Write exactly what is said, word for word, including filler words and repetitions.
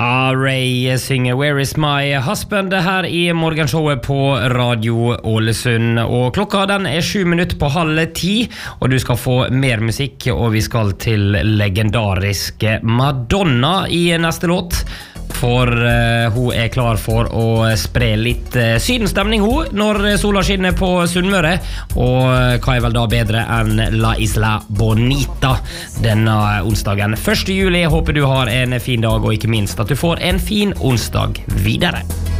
Ah, Ray synger Where is my husband her I morgenshowet på Radio Ålesund. Og klokka den er sju minutter på halv ti, og du skal få mer musikk, og vi skal til legendariske Madonna I neste låt. For uh, hun er klar for å spre litt uh, sydenstemning hun, når sola skinner på Sunnmøre. Og uh, hva er vel da bedre enn La Isla Bonita denne onsdagen første juli. Jeg håper du har en fin dag, og ikke minst at du får en fin onsdag videre.